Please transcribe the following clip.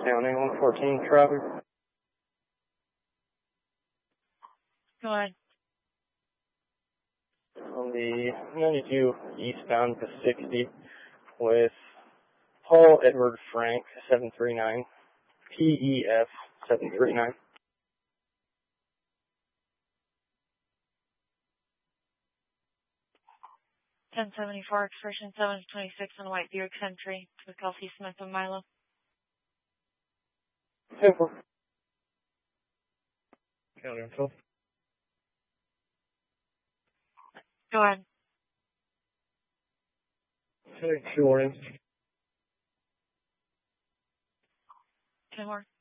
County 114 traffic. Go ahead. On the 92 eastbound to 60 with Paul Edward Frank 739, PEF 739. 1074, expression 726 on White Buick Century with Kelsey Smith and Milo. Simple. County info. Go ahead. Okay, 2 warnings. 10 more.